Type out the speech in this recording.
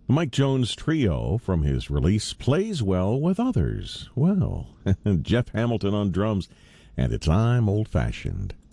The Mike Jones Trio from his release plays well with others. Well, Jeff Hamilton on drums, and it's I'm Old Fashioned.